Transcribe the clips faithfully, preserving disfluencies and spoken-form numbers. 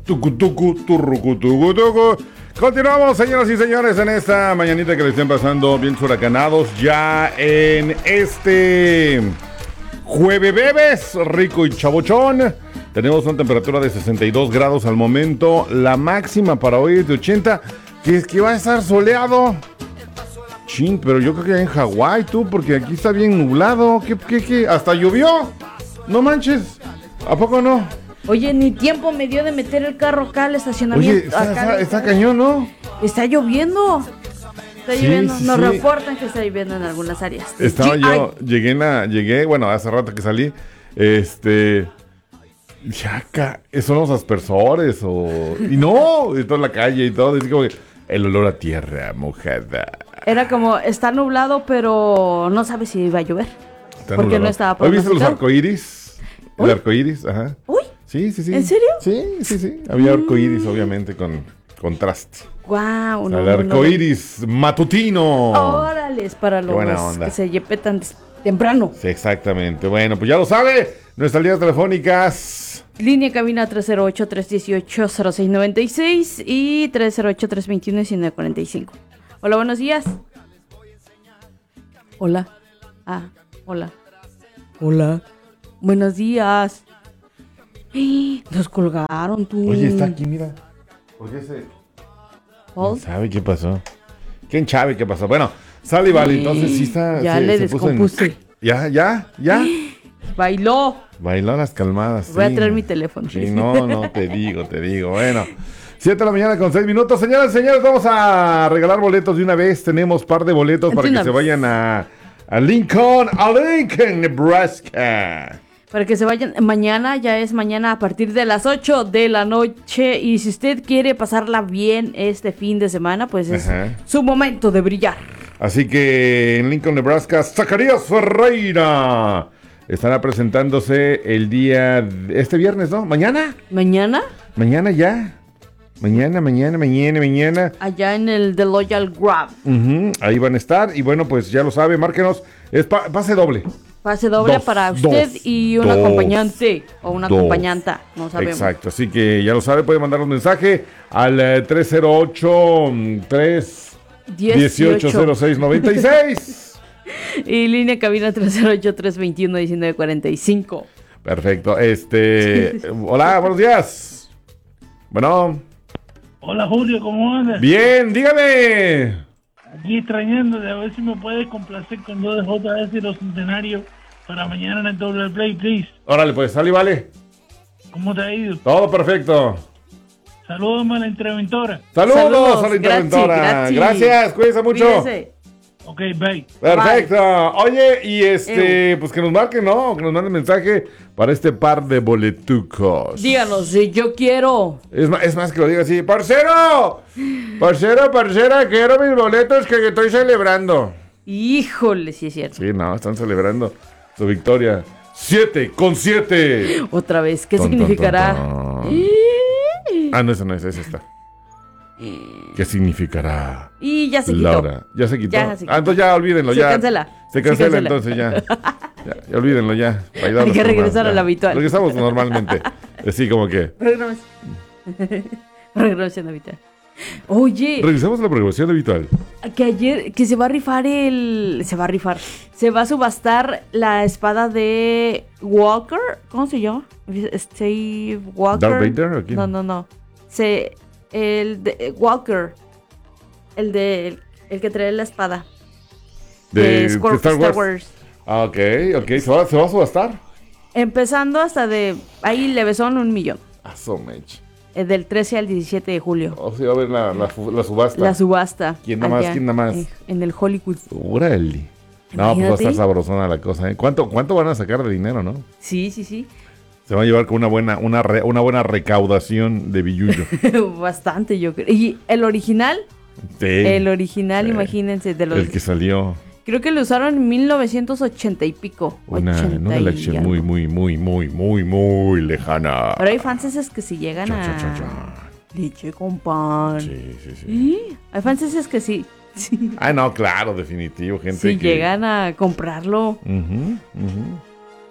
Tucu, tucu, turrucu, tucu, tucu. Continuamos, señoras y señores, en esta mañanita que le estén pasando bien huracanados. Ya en este jueves bebes, rico y chabochón. Tenemos una temperatura de sesenta y dos grados al momento. La máxima para hoy es de ochenta. Que es que va a estar soleado. Chin, pero yo creo que en Hawái, tú, porque aquí está bien nublado. ¿Qué, qué, qué? ¿Hasta llovió? No manches. ¿A poco no? Oye, ni tiempo me dio de meter el carro acá al estacionamiento. Oye, está, acá está, está cañón, ¿no? Está lloviendo. Está Sí, lloviendo. sí, Nos sí. reportan que está lloviendo en algunas áreas. Estaba Sí, yo, ay, llegué, en la, llegué, bueno, hace rato que salí, este, ya acá, son los aspersores o, y no, y toda la calle y todo, es como que el olor a tierra mojada. Era como, está nublado, pero no sabe si iba a llover. Está porque nublado. no estaba ¿Hoy viste los pronosticado. arcoíris? El Uy. arcoíris, ajá. Uy, Sí, sí, sí. ¿en serio? Sí, sí, sí. Había arcoíris, obviamente, con contraste. guau. No, el no, no. arcoíris matutino. Órale, es para Qué buena los onda. que se yepetan des- temprano. Sí, exactamente. Bueno, pues ya lo sabe. Nuestras líneas telefónicas. Línea cabina tres cero ocho, tres uno ocho, cero seis nueve seis y tres cero ocho, tres dos uno, nueve cuatro cinco. Hola, buenos días. Hola. Ah, hola. Hola. Buenos días. ¡Ay! Nos colgaron, tú. Oye, está aquí, mira. ¿Por qué se...? Paul. ¿Quién sabe qué pasó? ¿Quién sabe qué pasó? Bueno, sale y vale, entonces sí está... Ya se- le se puso en- descompuse. Ya, ya, ya. Bailó. Bailó a las calmadas. Voy a sí. traer mi teléfono. Sí, no, no, te digo, te digo. Bueno, siete de la mañana con seis minutos. Señoras y señores, vamos a regalar boletos de una vez. Tenemos par de boletos De para que una se vez. vayan a, a Lincoln, a Lincoln, Nebraska. Para que se vayan mañana, ya es mañana a partir de las ocho de la noche. Y si usted quiere pasarla bien este fin de semana, pues es Ajá. su momento de brillar. Así que en Lincoln, Nebraska, Zacarías Ferreira estará presentándose el día, de- este viernes, ¿no? ¿Mañana? Mañana, Mañana ya. Mañana, mañana, mañana, mañana. allá en el The Loyal Grab. Ujú, ahí van a estar. Y bueno, pues ya lo sabe, márquenos. Es pa- pase doble. Pase doble Dos, para usted dos, y un dos, acompañante o una dos. acompañanta, no sabemos. Exacto, así que ya lo sabe, puede mandar un mensaje al eh, tres cero ocho, tres uno ocho cero seis nueve seis. Y línea cabina tres cero ocho, tres dos uno, uno nueve cuatro cinco. Perfecto, este... hola, buenos días. Bueno, Hola Julio, ¿cómo andas? bien, dígame. Aquí extrañándote, a ver si me puedes complacer con dos de J S y los centenarios para mañana en el Doble Play, please. Órale, pues, sale y vale. ¿Cómo te ha ido? Todo perfecto. Saludos a la interventora. Saludos, Saludos, a la gracias, interventora. gracias. Gracias, cuídense mucho. Cuídese. Ok, bye. Perfecto. Oye, y este, pues que nos marquen, ¿no? Que nos manden mensaje para este par de boletucos. Díganos, si yo quiero. Es más, es más que lo diga así, parcero, parcero, parcera, quiero mis boletos que estoy celebrando. Híjole, sí es cierto. Sí, no, están celebrando su victoria. Siete con siete. Otra vez, ¿qué Ton, ton, significará? ton, ton. Ah, no, esa no es, esa está. ¿Qué significará? Y ya se quitó. Laura, ya se quitó. Ya se quitó. Ah, entonces ya olvídenlo, Se ya. cancela. Se Se cancela, cancela. entonces ya. ya. Ya olvídenlo ya. Bailar Hay que los regresar demás, a ya. lo habitual. Regresamos normalmente. Así como que. Programación. Programación habitual. Oye, Regresamos a la programación habitual. que ayer, que se va a rifar el... Se va a rifar. Se va a subastar la espada de Walker. ¿Cómo se llama? Steve Walker. ¿Darth Vader o quién? No, no, no. Se... El de... Walker. El de... El que trae la espada. De, Squir- Star Wars. Star Wars. Ah, ok, ok. ¿Se va, ¿Se va a subastar? Empezando hasta de... Ahí le besón un millón. Ah, so much. Eh, Del trece al diecisiete de julio. O sea, va a ver la, la, fu- la subasta. La subasta. ¿Quién nada más? allá, ¿Quién nada más? eh, En el Hollywood. Órale. No, pues va a estar Imagínate. sabrosona la cosa, ¿eh? ¿Cuánto, ¿Cuánto van a sacar de dinero, no? Sí, sí, sí. Se va a llevar con una buena, una, re- una buena recaudación de billullo. Bastante, yo creo. Y el original, Sí. el original, Sí. imagínense, de los... El que salió Creo que lo usaron en mil novecientos ochenta y pico. una, en ochenta una y elección algo. muy, muy, muy, muy, muy, muy lejana. Pero hay franceses que si llegan Cha, cha, a... cha, cha. Leche con pan. Sí, sí, sí. Sí, hay franceses que sí. Sí, Ah, no, claro, definitivo, gente sí que... llegan a comprarlo. Ujú, ujú.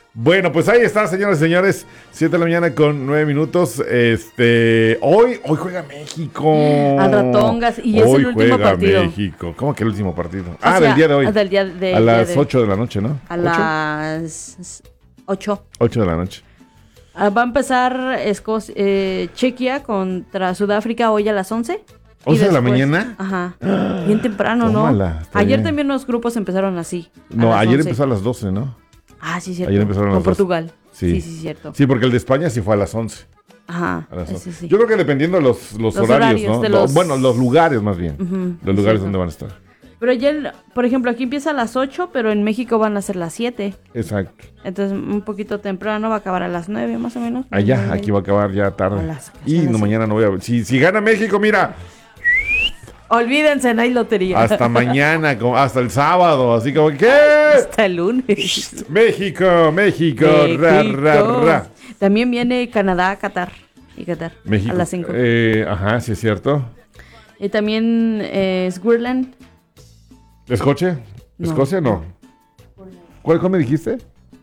Bueno, pues ahí está, señoras y señores. siete de la mañana con nueve minutos. Este, hoy, hoy juega México. Al Ratongas, y es hoy el último juega partido. México. ¿Cómo que el último partido? O Ah, sea, del día de hoy. del día de- a día las de- ocho de la noche, ¿no? A ¿Ocho? las ocho. ocho de la noche. Ah, va a empezar Escocia, eh, Chequia contra Sudáfrica hoy a las once. Y ¿once de la después- mañana? Ajá. Bien temprano, Tómala, ¿no? está Ayer bien. también los grupos empezaron así. a No, las ayer once. empezó a las doce, ¿no? Ah, sí, cierto. ayer empezaron Con las doce. Portugal. Sí. Sí, sí, cierto. Sí, porque el de España sí fue a las once. Ajá. A las Sí, once. sí. Yo creo que dependiendo de los, los, Los horarios, horarios ¿no? de Lo- los- Bueno, los lugares más bien. Ujú, Los lugares cierto. donde van a estar. Pero ayer, por ejemplo, aquí empieza a las ocho, pero en México van a ser las siete. Exacto. Entonces, un poquito temprano, va a acabar a las nueve más o menos. Allá, aquí va a acabar ya tarde. A las- Y a las no, seis. mañana no voy a ver. Si, si gana México, mira, Olvídense, no hay lotería. hasta mañana, como- hasta el sábado, así como, ¿qué? Hasta el lunes. México, México, ra, ra, ra. También viene Canadá, Qatar. Y Qatar. México. A las cinco. Eh, ajá, sí es cierto. Y también eh, Switzerland. ¿Escocia? No. ¿Escocia? No. ¿Cuál, cuál me dijiste?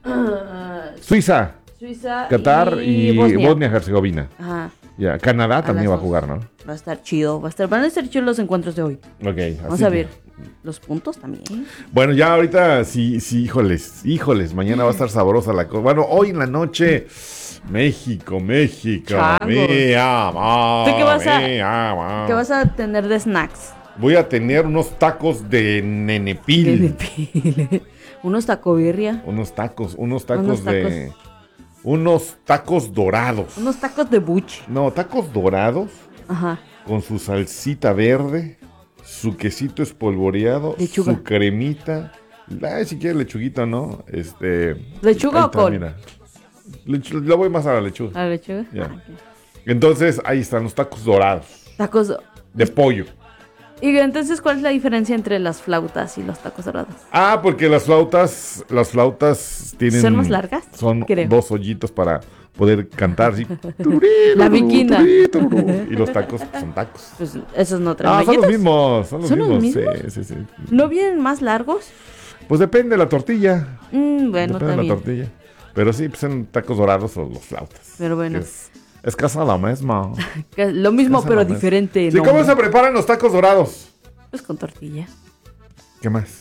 Suiza, Suiza. Qatar y, Bosnia. Bosnia-Herzegovina. Ajá. Ya, Canadá también las va a dos. jugar, ¿no? Va a estar chido. Va a estar, van a estar chidos los encuentros de hoy. Ok. Vamos así a que- ver. Los puntos también. Bueno, ya ahorita sí, sí, híjoles, híjoles, mañana va a estar sabrosa la cosa. Bueno, hoy en la noche, México, México, Changos. me ama, ¿Tú qué vas a- me ama. ¿Qué vas a tener de snacks? Voy a tener unos tacos de nenepil. De pile. Unos tacobirria. Unos tacos, unos tacos Unos de... Unos tacos dorados. Unos tacos de buche. No, tacos dorados Ajá. con su salsita verde, su quesito espolvoreado, Lechuga. su cremita. Ay, si quieres lechuguita, ¿no? Este... ¿Lechuga ahí o está, col? mira. Lechu- le voy más a la lechuga. ¿A la lechuga? Ya. Ah, ok. Entonces, ahí están los tacos dorados. Tacos. De pollo. Y entonces, ¿cuál es la diferencia entre las flautas y los tacos dorados? Ah, porque las flautas, las flautas tienen... ¿Son más largas? Son Creo. dos hoyitos para poder cantar. ¿Sí? La viquina. Y los tacos pues, son tacos. Pues esos no traen Ah, son los rollitos. mismos. Son los ¿Son los mismos. mismos? Sí, sí, sí. ¿No vienen más largos? Pues depende de la tortilla. Mm, bueno, depende de la también. tortilla. Pero sí, pues son tacos dorados o los flautas. Pero bueno. Es, es casi la misma. Que Lo mismo, Casi pero la misma. diferente. Sí, ¿no? ¿cómo se preparan los tacos dorados? Pues con tortilla. ¿Qué más?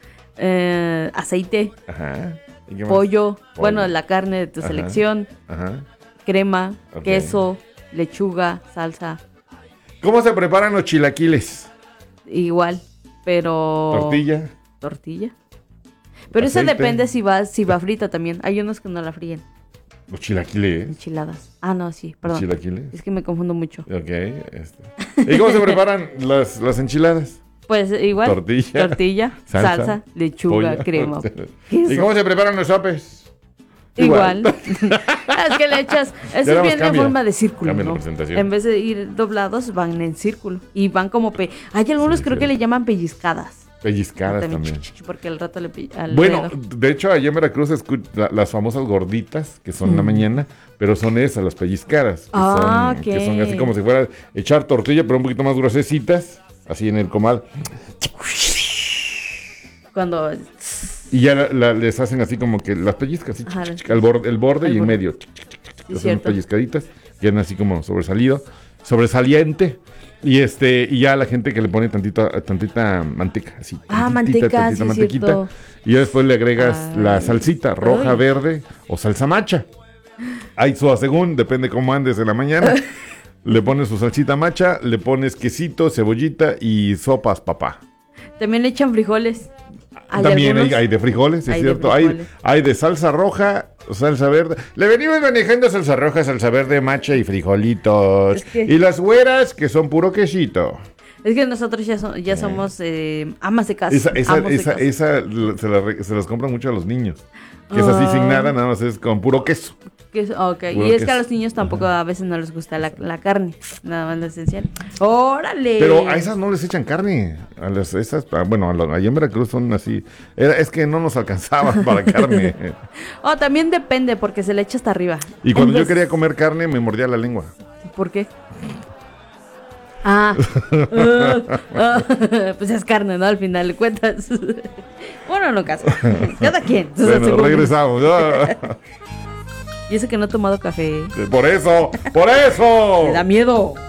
Eh, aceite, Ajá. ¿Y qué más? pollo, Pollo. bueno, la carne de tu Ajá. selección, Ajá. crema, Ok. queso, lechuga, salsa. ¿Cómo se preparan los chilaquiles? Igual, pero... Tortilla. Tortilla. Pero eso Aceite. depende si va, si va frita también. Hay unos que no la fríen. Los chilaquiles. Enchiladas. Ah, no, sí, Los perdón. chilaquiles. Es que me confundo mucho. Ok. Este. ¿Y cómo se preparan las, las enchiladas? Pues igual. Tortilla, Tortilla, salsa, salsa, lechuga, Pollo. crema. ¿Y queso. cómo se preparan los sopes? Igual. Es que le echas. Ya Eso nada más viene en cambia. forma de círculo, Cambia la ¿no? presentación. En vez de ir doblados, van en círculo. Y van como. Pe Hay algunos, Sí, creo sí. que le llaman pellizcadas. Pellizcadas También, también. ch- ch- Porque al rato le. pi- al Bueno, dedo. de hecho, allá en Veracruz escu- la- las famosas gorditas, que son en la Mm. mañana, pero son esas, las pellizcadas. Que, Ah, son, que ok. son así como si fuera echar tortilla, pero un poquito más gruesecitas, así en el comal. Cuando. Y ya la- la- les hacen así como que las pellizcas, así, Ajá, chic, chic, al borde, el borde el y en borde. medio. Sí, Hacen cierto. pellizcaditas, quedan así como sobresalido, sobresaliente. Y este, y ya la gente que le pone tantito, tantita manteca, así. Ah, tantitita, manteca, tantita sí, mantequita. cierto. Y ya después le agregas Ay. la salsita roja, Ay. verde o salsa macha. Hay su según, depende cómo andes en la mañana. Le pones su salsita macha, le pones quesito, cebollita y sopas, papá. También le echan frijoles. Hay También hay, algunos- hay de frijoles, es Hay de cierto. Hay, frijoles. hay de salsa roja, salsa verde. Le venimos manejando salsa roja, salsa verde, macha y frijolitos. Es que- Y las güeras, que son puro quesito. Es que nosotros ya, so- ya somos eh, amas de casa. Esa, esa, amos de esa, casa. esa la- se, la, re- se las compran mucho a los niños. Que es así Ah. sin nada, nada más es con puro queso. Que es- ok, Puro y es que a queso. los niños tampoco a veces no les gusta la, la carne, nada más lo esencial. ¡Órale! Pero a esas no les echan carne. A las, esas, ah, bueno, a la- allá en Veracruz son así. Era, es que no nos alcanzaba para carne. Oh, también depende, porque se le echa hasta arriba. Y cuando yo Entonces, quería comer carne, me mordía la lengua. ¿por qué? Ah, ah, ah, pues es carne, ¿no? Al final de cuentas. Bueno, uno nunca sabe. Cada quien. O sea, Bueno, según- regresamos. Y eso que no he tomado café. Por eso, por eso. Me da miedo.